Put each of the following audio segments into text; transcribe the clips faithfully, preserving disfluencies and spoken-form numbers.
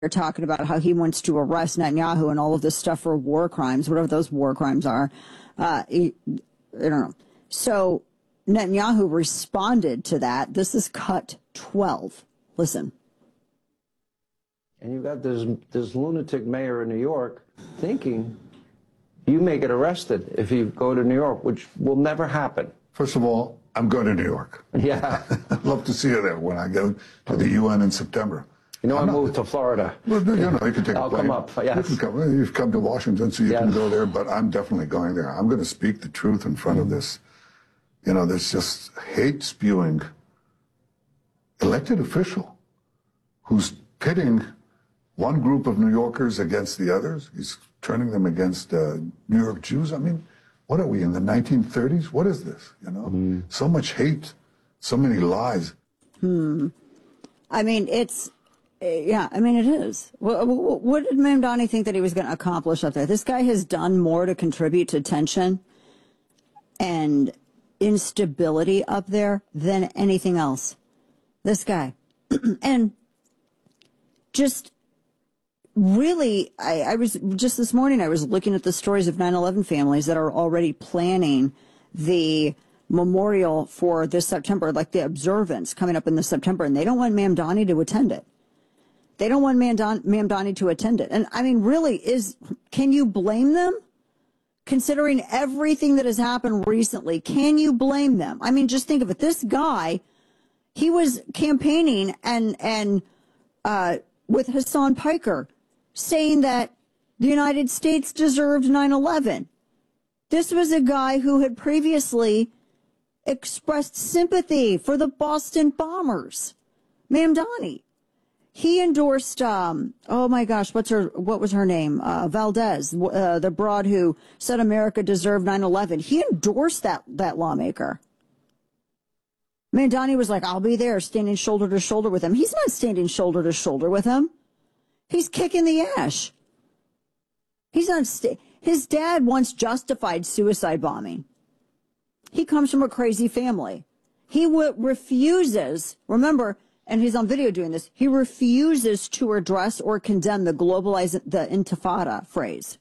talking about how he wants to arrest Netanyahu and all of this stuff for war crimes, whatever those war crimes are. Uh, he, I don't know. So Netanyahu responded to that. This is cut twelve. Listen. And you've got this, this lunatic mayor in New York thinking you may get arrested if you go to New York, which will never happen. First of all, I'm going to New York. Yeah. I'd love to see you there when I go to the U N in September. You know, I'm I not, moved to Florida. Well, you know, you can take I'll a plane. come up, yes. You can come, you've come to Washington, so you yes. can go there, but I'm definitely going there. I'm going to speak the truth in front mm-hmm. of this. You know, there's just hate-spewing elected official who's pitting one group of New Yorkers against the others. He's turning them against uh, New York Jews. I mean, what are we, in the nineteen thirties? What is this, you know? Mm. So much hate, so many lies. Hmm. I mean, it's, yeah, I mean, it is. What, what did Mamdani think that he was going to accomplish up there? This guy has done more to contribute to tension and instability up there than anything else. This guy. And just really, I, I was, just this morning, I was looking at the stories of nine eleven families that are already planning the memorial for this September, like the observance coming up in this September, and they don't want Mamdani to attend it. They don't want Mamdani, Mamdani to attend it. And I mean, really, is, can you blame them? Considering everything that has happened recently, can you blame them? I mean, just think of it. This guy, he was campaigning and, and, uh, with Hassan Piker, saying that the United States deserved nine eleven. This was a guy who had previously expressed sympathy for the Boston bombers. Mamdani. He endorsed, um, oh my gosh, what's her, what was her name? Uh, Valdez, uh, the broad who said America deserved nine eleven. He endorsed that, that lawmaker. Mamdani was like, I'll be there standing shoulder to shoulder with him. He's not standing shoulder to shoulder with him. He's kicking the ash. He's not, sta- his dad once justified suicide bombing. He comes from a crazy family. He w- refuses, remember, and he's on video doing this, he refuses to address or condemn the globalize the intifada phrase.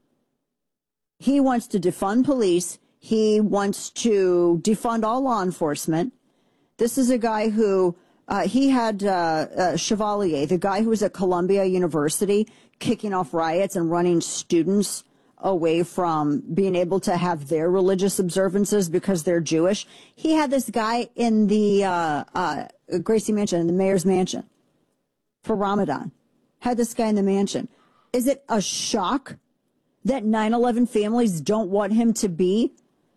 He wants to defund police. He wants to defund all law enforcement. This is a guy who, uh, he had uh, uh, Chevalier, the guy who was at Columbia University, kicking off riots and running students away from being able to have their religious observances because they're Jewish. He had this guy in the uh, uh, Gracie Mansion, in the mayor's mansion for Ramadan. Had this guy in the mansion. Is it a shock that nine eleven families don't want him to be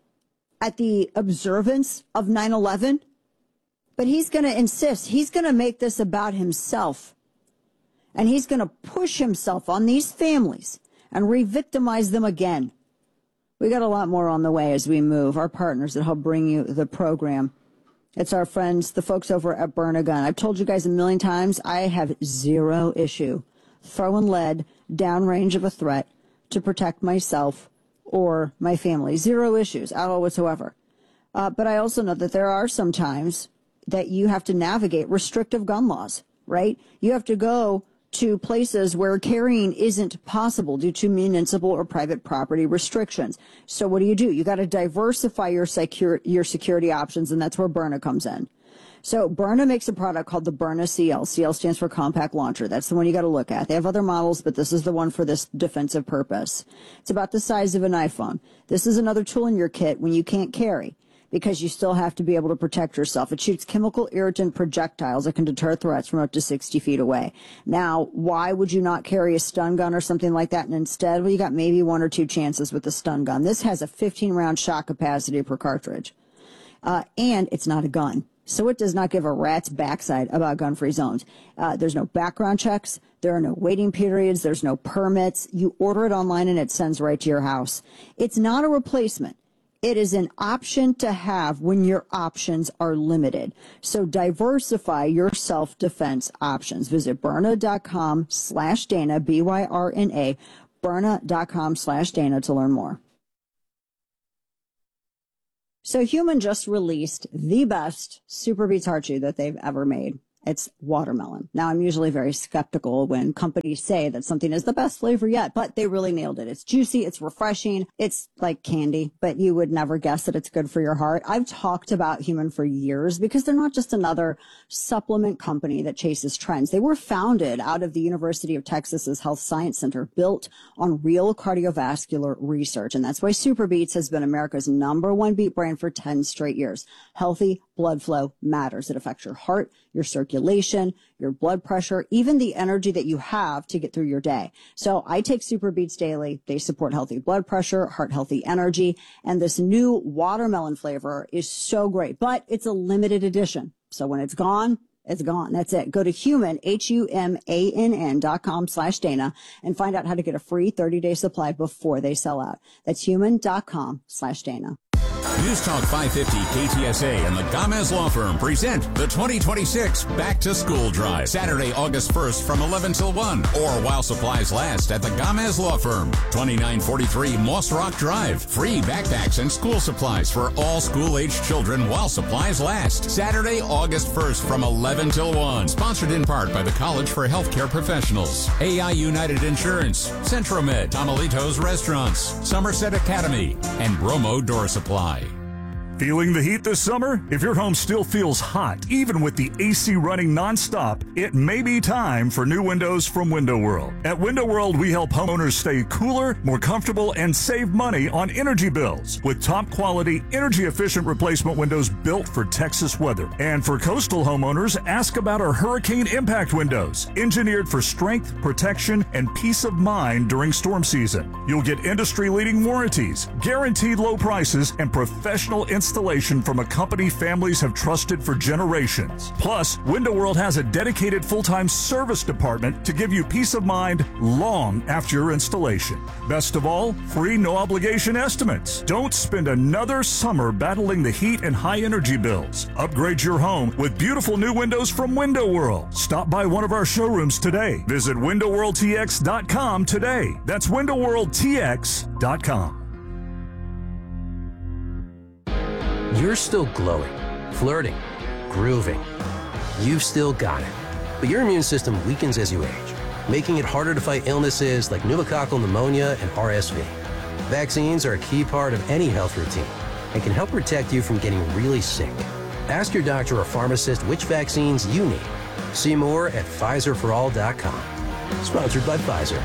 at the observance of nine eleven? But he's going to insist. He's going to make this about himself. And he's going to push himself on these families and re-victimize them again. We got a lot more on the way as we move. Our partners that help bring you the program. It's our friends, the folks over at Burn a Gun. I've told you guys a million times, I have zero issue throwing lead downrange of a threat to protect myself or my family. Zero issues at all whatsoever. Uh, but I also know that there are some times that you have to navigate restrictive gun laws, right? You have to go to places where carrying isn't possible due to municipal or private property restrictions. So what do you do? You got to diversify your secure, your security options, and that's where Byrna comes in. So Byrna makes a product called the Byrna C L. C L stands for Compact Launcher. That's the one you got to look at. They have other models, but this is the one for this defensive purpose. It's about the size of an iPhone. This is another tool in your kit when you can't carry, because you still have to be able to protect yourself. It shoots chemical irritant projectiles that can deter threats from up to sixty feet away. Now, why would you not carry a stun gun or something like that? And instead, well, you got maybe one or two chances with the stun gun. This has a fifteen round shot capacity per cartridge. Uh, and it's not a gun. So it does not give a rat's backside about gun-free zones. Uh, there's no background checks. There are no waiting periods. There's no permits. You order it online and it sends right to your house. It's not a replacement. It is an option to have when your options are limited. So diversify your self-defense options. Visit Byrna.com slash Dana, B Y R N A, Byrna.com slash Dana to learn more. So Human just released the best Super Beats heart chew that they've ever made. It's watermelon. Now, I'm usually very skeptical when companies say that something is the best flavor yet, but they really nailed it. It's juicy. It's refreshing. It's like candy, but you would never guess that it's good for your heart. I've talked about Human for years because they're not just another supplement company that chases trends. They were founded out of the University of Texas's Health Science Center, built on real cardiovascular research. And that's why Super Beets has been America's number one beet brand for ten straight years. Healthy blood flow matters. It affects your heart, your circulation, your blood pressure, even the energy that you have to get through your day. So I take Super Beets daily. They support healthy blood pressure, heart healthy energy. And this new watermelon flavor is so great, but it's a limited edition. So when it's gone, it's gone. That's it. Go to human, H U M A N N dot com slash Dana and find out how to get a free thirty day supply before they sell out. That's human dot com slash Dana. News Talk five fifty K T S A and the Gomez Law Firm present the twenty twenty-six Back to School Drive. Saturday, August first from eleven till one or while supplies last at the Gomez Law Firm. twenty-nine forty-three Moss Rock Drive. Free backpacks and school supplies for all school-aged children while supplies last. Saturday, August first from eleven till one. Sponsored in part by the College for Healthcare Professionals, A I United Insurance, Centromed, Tamalitos Restaurants, Somerset Academy, and Bromo Door Supply. Feeling the heat this summer? If your home still feels hot, even with the A C running nonstop, it may be time for new windows from Window World. At Window World, we help homeowners stay cooler, more comfortable, and save money on energy bills with top quality, energy efficient replacement windows built for Texas weather. And for coastal homeowners, ask about our hurricane impact windows, engineered for strength, protection, and peace of mind during storm season. You'll get industry leading warranties, guaranteed low prices, and professional installation from a company families have trusted for generations. Plus, Window World has a dedicated full-time service department to give you peace of mind long after your installation. Best of all, free no-obligation estimates. Don't spend another summer battling the heat and high energy bills. Upgrade your home with beautiful new windows from Window World. Stop by one of our showrooms today. Visit window world T X dot com today. That's window world T X dot com. You're still glowing, flirting, grooving. You've still got it. But your immune system weakens as you age, making it harder to fight illnesses like pneumococcal pneumonia and R S V. Vaccines are a key part of any health routine and can help protect you from getting really sick. Ask your doctor or pharmacist which vaccines you need. See more at Pfizer for all dot com. Sponsored by Pfizer.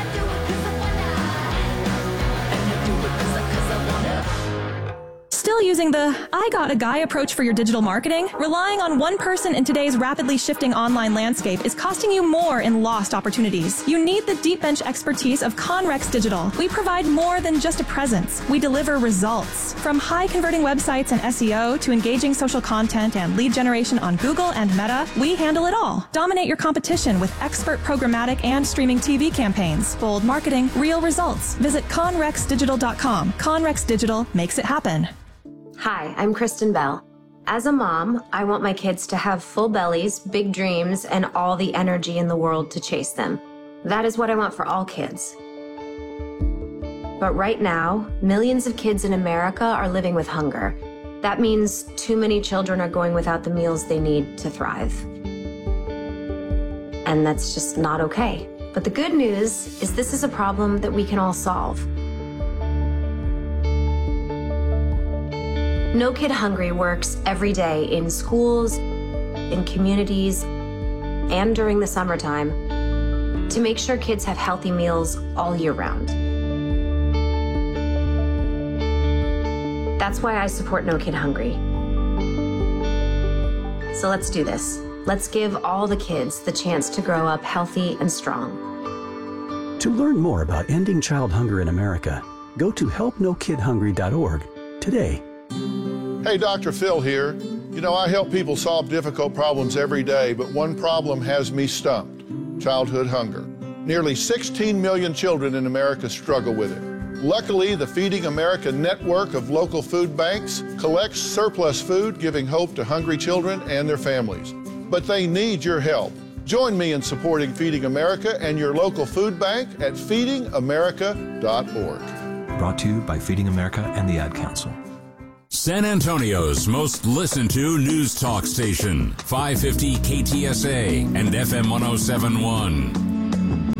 Still using the I got a guy approach for your digital marketing? Relying on one person in today's rapidly shifting online landscape is costing you more in lost opportunities. You need the deep bench expertise of Conrex Digital. We provide more than just a presence. We deliver results. From high converting websites and S E O to engaging social content and lead generation on Google and Meta, we handle it all. Dominate your competition with expert programmatic and streaming T V campaigns. Bold marketing, real results. Visit conrex digital dot com. Conrex Digital makes it happen. Hi, I'm Kristen Bell. As a mom, I want my kids to have full bellies, big dreams, and all the energy in the world to chase them. That is what I want for all kids. But right now, millions of kids in America are living with hunger. That means too many children are going without the meals they need to thrive. And that's just not okay. But the good news is this is a problem that we can all solve. No Kid Hungry works every day in schools, in communities, and during the summertime to make sure kids have healthy meals all year round. That's why I support No Kid Hungry. So let's do this. Let's give all the kids the chance to grow up healthy and strong. To learn more about ending child hunger in America, go to help no kid hungry dot org today. Hey, Doctor Phil here. You know, I help people solve difficult problems every day, but one problem has me stumped: childhood hunger. Nearly sixteen million children in America struggle with it. Luckily, the Feeding America network of local food banks collects surplus food, giving hope to hungry children and their families. But they need your help. Join me in supporting Feeding America and your local food bank at feeding america dot org. Brought to you by Feeding America and the Ad Council. San Antonio's most listened to news talk station, five fifty K T S A and F M one oh seven point one.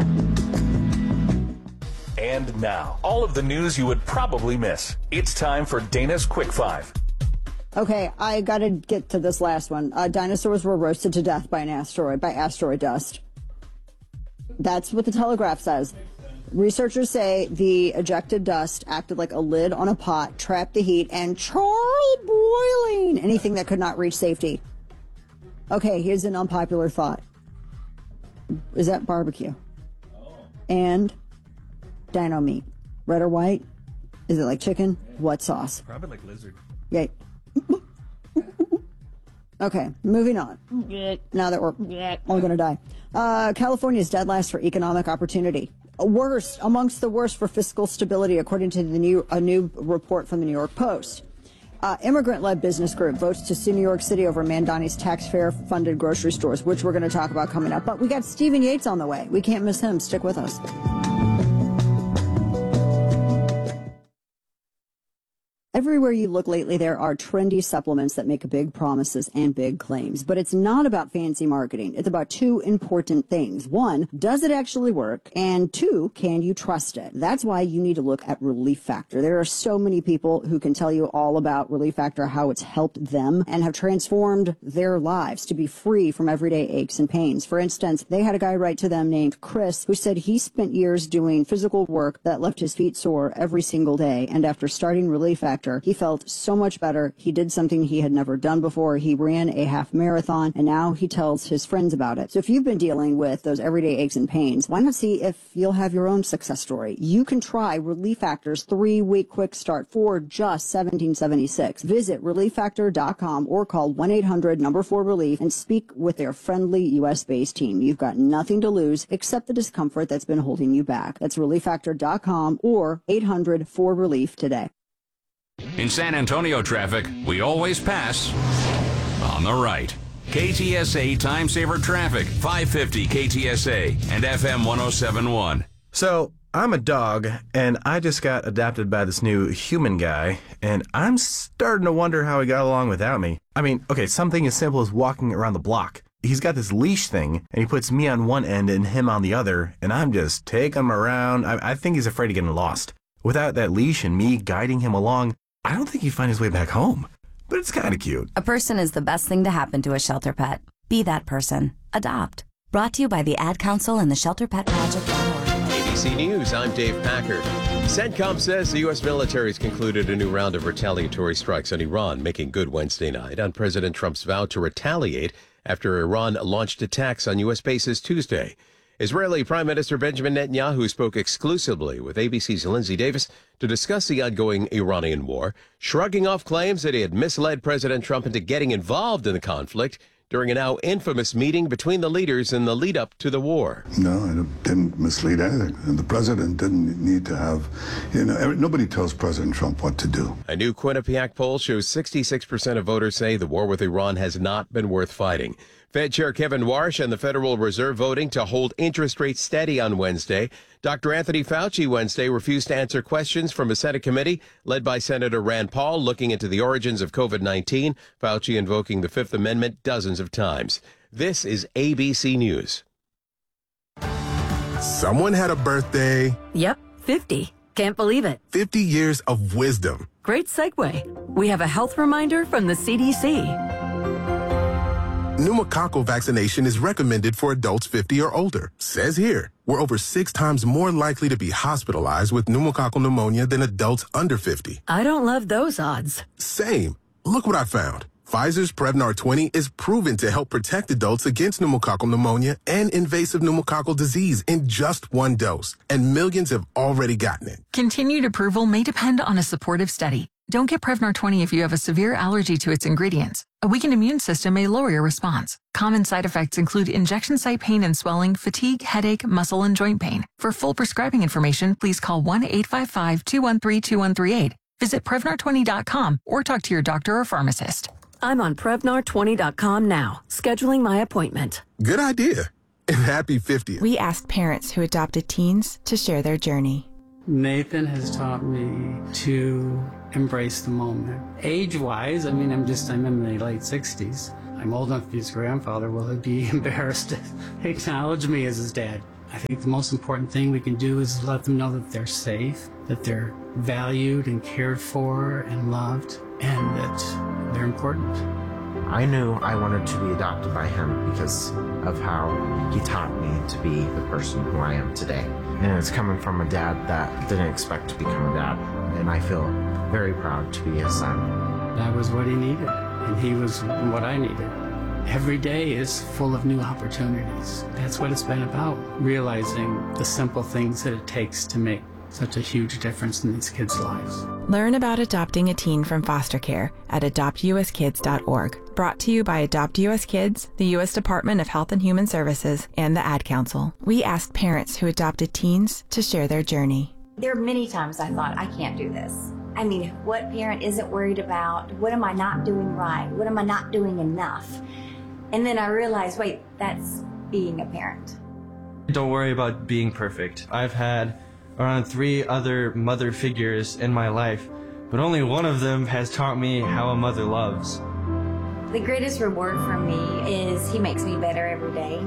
And now, all of the news you would probably miss. It's time for Dana's Quick Five. Okay, I got to get to this last one. Uh, dinosaurs were roasted to death by an asteroid, by asteroid dust. That's what the Telegraph says. Researchers say the ejected dust acted like a lid on a pot, trapped the heat, and charbroiling anything that could not reach safety. Okay, here's an unpopular thought. Is that barbecue? And dino meat. Red or white? Is it like chicken? What sauce? Probably like lizard. Yay. Okay, moving on. Now that we're all going to die. Uh, California's dead last for economic opportunity. Worst, amongst the worst for fiscal stability, according to the new a new report from the New York Post. Uh, immigrant-led business group votes to sue New York City over Mandani's taxpayer-funded grocery stores, which we're going to talk about coming up. But we got Stephen Yates on the way. We can't miss him. Stick with us. Everywhere you look lately, there are trendy supplements that make big promises and big claims. But it's not about fancy marketing. It's about two important things. One, does it actually work? And two, can you trust it? That's why you need to look at Relief Factor. There are so many people who can tell you all about Relief Factor, how it's helped them and have transformed their lives to be free from everyday aches and pains. For instance, they had a guy write to them named Chris who said he spent years doing physical work that left his feet sore every single day. And after starting Relief Factor, he felt so much better. He did something he had never done before. He ran a half marathon, and now he tells his friends about it. So if you've been dealing with those everyday aches and pains, why not see if you'll have your own success story? You can try Relief Factor's three-week quick start for just seventeen seventy-six. Visit relief factor dot com or call one eight hundred number four relief and speak with their friendly U S-based team. You've got nothing to lose except the discomfort that's been holding you back. That's relief factor dot com or eight hundred four relief today. In San Antonio traffic, we always pass on the right. K T S A Time Saver Traffic, five fifty K T S A and F M one oh seven point one. So, I'm a dog, and I just got adopted by this new human guy, and I'm starting to wonder how he got along without me. I mean, okay, something as simple as walking around the block. He's got this leash thing, and he puts me on one end and him on the other, and I'm just taking him around. I, I think he's afraid of getting lost. Without that leash and me guiding him along, I don't think he'd find his way back home. But it's kind of cute. A person is the best thing to happen to a shelter pet. Be that person. Adopt. Brought to you by the Ad Council and the Shelter Pet Project. A B C News, I'm Dave Packard. CENTCOM says the U S military has concluded a new round of retaliatory strikes on Iran, making good Wednesday night on President Trump's vow to retaliate after Iran launched attacks on U S bases Tuesday. Israeli Prime Minister Benjamin Netanyahu spoke exclusively with A B C's Lindsay Davis to discuss the ongoing Iranian war, shrugging off claims that he had misled President Trump into getting involved in the conflict during a now infamous meeting between the leaders in the lead-up to the war. No, I didn't mislead anything. And the president didn't need to have, you know, nobody tells President Trump what to do. A new Quinnipiac poll shows sixty-six percent of voters say the war with Iran has not been worth fighting. Fed Chair Kevin Warsh and the Federal Reserve voting to hold interest rates steady on Wednesday. Doctor Anthony Fauci Wednesday refused to answer questions from a Senate committee led by Senator Rand Paul looking into the origins of COVID nineteen. Fauci invoking the Fifth Amendment dozens of times. This is A B C News. Someone had a birthday. Yep, fifty. Can't believe it. fifty years of wisdom. Great segue. We have a health reminder from the C D C. Pneumococcal vaccination is recommended for adults fifty or older. Says here, we're over six times more likely to be hospitalized with pneumococcal pneumonia than adults under fifty. I don't love those odds. Same. Look what I found. Pfizer's Prevnar twenty is proven to help protect adults against pneumococcal pneumonia and invasive pneumococcal disease in just one dose. And millions have already gotten it. Continued approval may depend on a supportive study. Don't get Prevnar twenty if you have a severe allergy to its ingredients. A weakened immune system may lower your response. Common side effects include injection site pain and swelling, fatigue, headache, muscle, and joint pain. For full prescribing information, please call one eight five five, two one three, two one three eight. Visit Prevnar twenty dot com or talk to your doctor or pharmacist. I'm on Prevnar twenty dot com now, scheduling my appointment. Good idea. And happy fiftieth. We asked parents who adopted teens to share their journey. Nathan has taught me to embrace the moment. Age-wise, I mean, I'm just, I'm in my late sixties. I'm old enough to be his grandfather. Will he be embarrassed to acknowledge me as his dad? I think the most important thing we can do is let them know that they're safe, that they're valued and cared for and loved, and that they're important. I knew I wanted to be adopted by him because of how he taught me to be the person who I am today. And it's coming from a dad that didn't expect to become a dad. And I feel very proud to be his son. That was what he needed, and he was what I needed. Every day is full of new opportunities. That's what it's been about, realizing the simple things that it takes to make such a huge difference in these kids' lives. Learn about adopting a teen from foster care at adopt u s kids dot org. Brought to you by Adopt U S Kids, the U S Department of Health and Human Services, and the Ad Council. We asked parents who adopted teens to share their journey. There are many times I thought, I can't do this. I mean, what parent isn't worried about, what am I not doing right? What am I not doing enough? And then I realized, wait, that's being a parent. Don't worry about being perfect. I've had around three other mother figures in my life, but only one of them has taught me how a mother loves. The greatest reward for me is he makes me better every day.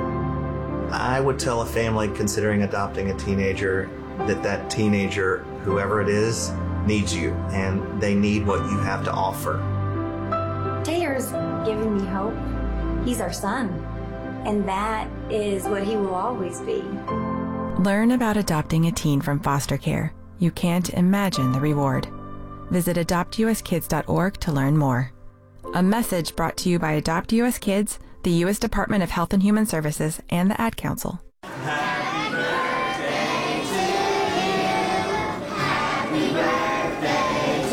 I would tell a family considering adopting a teenager that that teenager, whoever it is, needs you, and they need what you have to offer. Taylor's giving me hope. He's our son, and that is what he will always be. Learn about adopting a teen from foster care. You can't imagine the reward. Visit adopt u s kids dot org to learn more. A message brought to you by Adopt U S Kids, the U S Department of Health and Human Services, and the Ad Council. Happy birthday to you. Happy birthday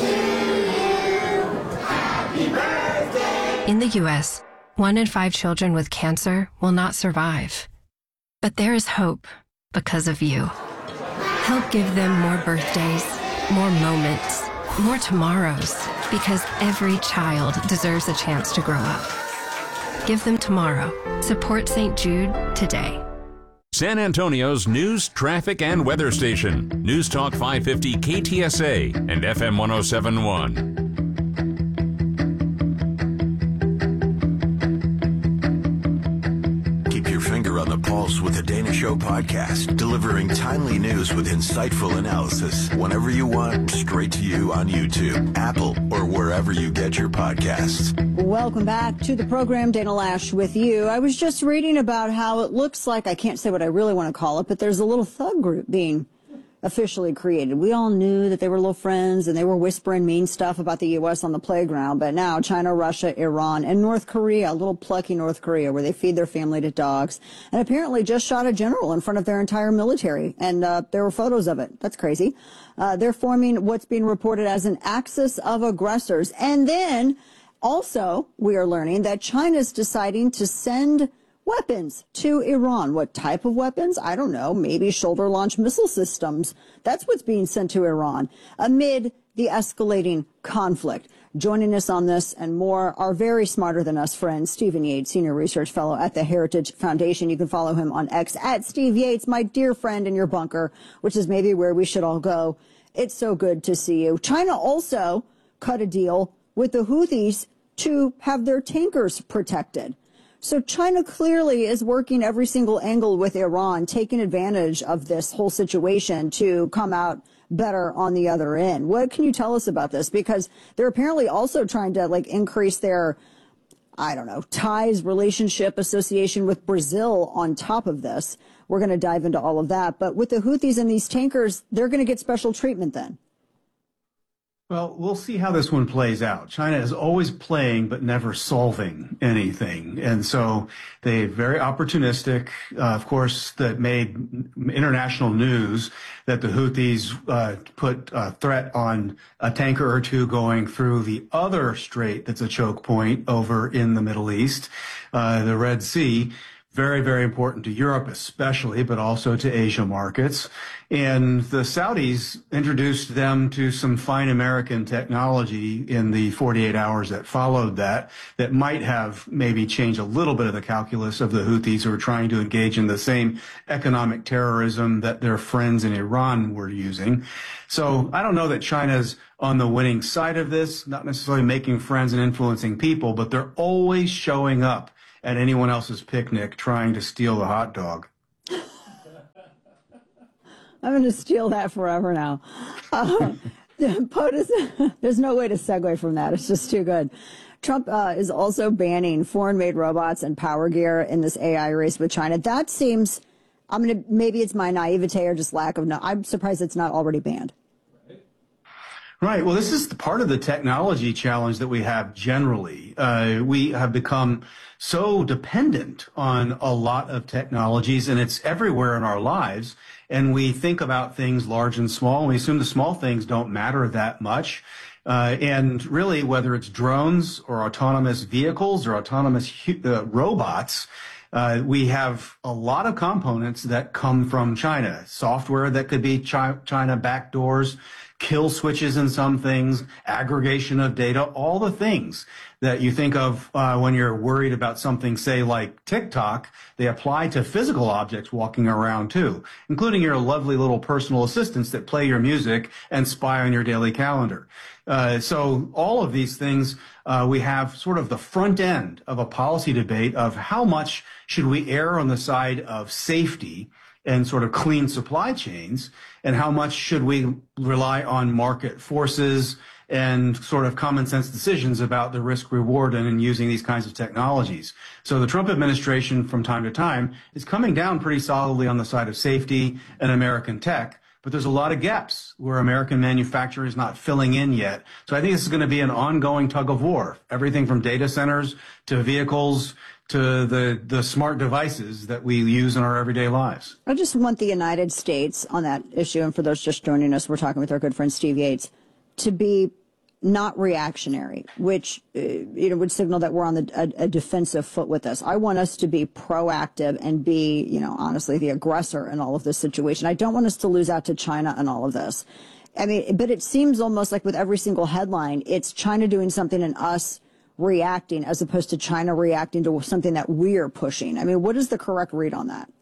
to you. Happy birthday. In the U S, one in five children with cancer will not survive. But there is hope because of you. Help give them more birthdays, more moments, more tomorrows, because every child deserves a chance to grow up. Give them tomorrow. Support Saint Jude today. San Antonio's news, traffic, and weather station. News Talk five fifty K T S A and F M one oh seven point one. On the pulse with the Dana Show podcast, delivering timely news with insightful analysis whenever you want, straight to you on YouTube, Apple, or wherever you get your podcasts. Welcome back to the program. Dana Lash with you. I was just reading about how it looks like, I can't say what I really want to call it, but there's a little thug group being officially created. We all knew that they were little friends and they were whispering mean stuff about the U S on the playground, but now China, Russia, Iran, and North Korea, little plucky North Korea, where they feed their family to dogs, and apparently just shot a general in front of their entire military, and uh, there were photos of it. That's crazy. Uh, they're forming what's being reported as an axis of aggressors. And then also we are learning that China's deciding to send weapons to Iran. What type of weapons? I don't know. Maybe shoulder-launched missile systems. That's what's being sent to Iran amid the escalating conflict. Joining us on this and more, our very smarter than us friend, Stephen Yates, Senior Research Fellow at the Heritage Foundation. You can follow him on X at Steve Yates, my dear friend in your bunker, which is maybe where we should all go. It's so good to see you. China also cut a deal with the Houthis to have their tankers protected. So China clearly is working every single angle with Iran, taking advantage of this whole situation to come out better on the other end. What can you tell us about this? Because they're apparently also trying to like increase their, I don't know, ties, relationship, association with Brazil on top of this. We're going to dive into all of that. But with the Houthis and these tankers, they're going to get special treatment then. Well, we'll see how this one plays out. China is always playing but never solving anything. And so they're very opportunistic. Uh, of course, that made international news that the Houthis uh, put a threat on a tanker or two going through the other strait that's a choke point over in the Middle East, uh, the Red Sea. very, very important to Europe especially, but also to Asia markets. And the Saudis introduced them to some fine American technology in the forty-eight hours that followed that, that might have maybe changed a little bit of the calculus of the Houthis who are trying to engage in the same economic terrorism that their friends in Iran were using. So I don't know that China's on the winning side of this, not necessarily making friends and influencing people, but they're always showing up at anyone else's picnic trying to steal the hot dog. I'm going to steal that forever now. Uh, POTUS, there's no way to segue from that. It's just too good. Trump uh, is also banning foreign-made robots and power gear in this A I race with China. That seems, I'm going to, maybe it's my naivete or just lack of, no, I'm surprised it's not already banned. Right. Well, this is the part of the technology challenge that we have generally. Uh, we have become so dependent on a lot of technologies, and it's everywhere in our lives. And we think about things large and small, and we assume the small things don't matter that much. Uh, and really, whether it's drones or autonomous vehicles or autonomous uh, robots, Uh, we have a lot of components that come from China. Software that could be chi- China backdoors, kill switches in some things, aggregation of data, all the things that you think of uh, when you're worried about something, say, like TikTok, they apply to physical objects walking around too, including your lovely little personal assistants that play your music and spy on your daily calendar. Uh, so all of these things, uh, we have sort of the front end of a policy debate of how much should we err on the side of safety and sort of clean supply chains, and how much should we rely on market forces and sort of common sense decisions about the risk reward and in using these kinds of technologies. So the Trump administration from time to time is coming down pretty solidly on the side of safety and American tech. But there's a lot of gaps where American manufacturing is not filling in yet. So I think this is going to be an ongoing tug of war. Everything from data centers to vehicles to the, the smart devices that we use in our everyday lives. I just want the United States on that issue, and for those just joining us, we're talking with our good friend Steve Yates, to be not reactionary, which uh, you know would signal that we're on the, a, a defensive foot with this. I want us to be proactive and be, you know, honestly, the aggressor in all of this situation. I don't want us to lose out to China in all of this. I mean, but it seems almost like with every single headline, it's China doing something and us reacting as opposed to China reacting to something that we're pushing. I mean, what is the correct read on that?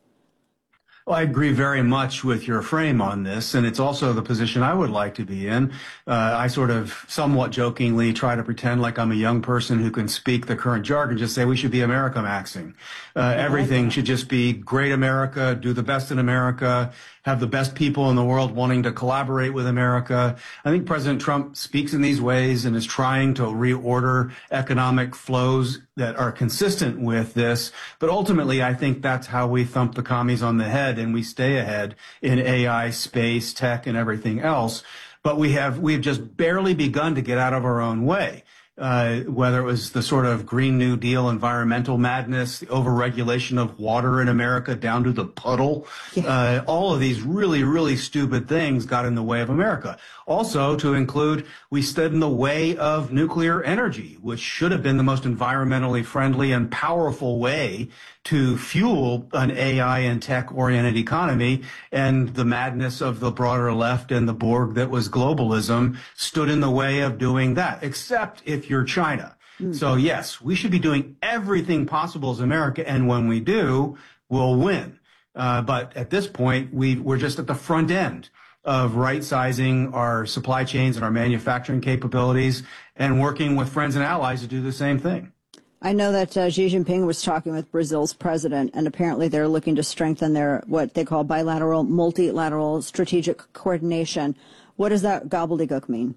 Well, I agree very much with your frame on this, and it's also the position I would like to be in. Uh, I sort of somewhat jokingly try to pretend like I'm a young person who can speak the current jargon, just say we should be America maxing. Uh, everything should just be great America, do the best in America, have the best people in the world wanting to collaborate with America. I think President Trump speaks in these ways and is trying to reorder economic flows that are consistent with this. But ultimately, I think that's how we thump the commies on the head and we stay ahead in A I, space, tech, and everything else. But we have we've just barely begun to get out of our own way. Uh, whether it was the sort of Green New Deal environmental madness, the overregulation of water in America down to the puddle, yeah. uh, all of these really, really stupid things got in the way of America. Also, to include, we stood in the way of nuclear energy, which should have been the most environmentally friendly and powerful way to fuel an A I and tech-oriented economy, and the madness of the broader left and the Borg that was globalism stood in the way of doing that, except if you're China. Mm. So, yes, we should be doing everything possible as America, and when we do, we'll win. Uh, but at this point, we, we're just at the front end of right-sizing our supply chains and our manufacturing capabilities and working with friends and allies to do the same thing. I know that uh, Xi Jinping was talking with Brazil's president, and apparently they're looking to strengthen their what they call bilateral, multilateral strategic coordination. What does that gobbledygook mean?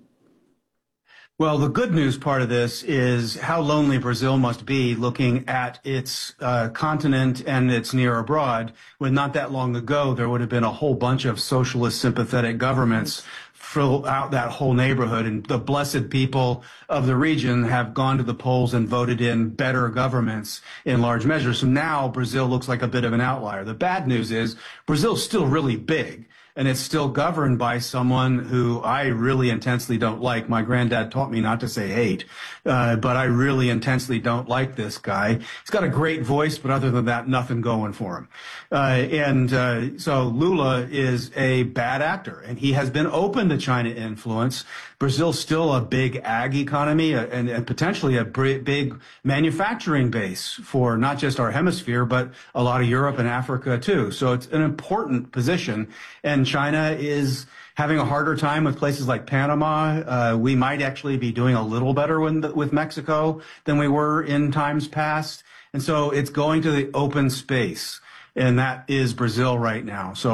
Well, the good news part of this is how lonely Brazil must be looking at its uh, continent and its near abroad, when not that long ago there would have been a whole bunch of socialist sympathetic governments fill out that whole neighborhood. And the blessed people of the region have gone to the polls and voted in better governments in large measure. So now Brazil looks like a bit of an outlier. The bad news is Brazil's still really big. And it's still governed by someone who I really intensely don't like. My granddad taught me not to say hate, uh, but I really intensely don't like this guy. He's got a great voice, but other than that, nothing going for him. Uh, and uh, so Lula is a bad actor, and he has been open to China influence. Brazil's still a big ag economy uh, and, and potentially a big manufacturing base for not just our hemisphere, but a lot of Europe and Africa too. So it's an important position. And China is having a harder time with places like Panama. Uh, we might actually be doing a little better with, with Mexico than we were in times past. And so it's going to the open space. And that is Brazil right now. So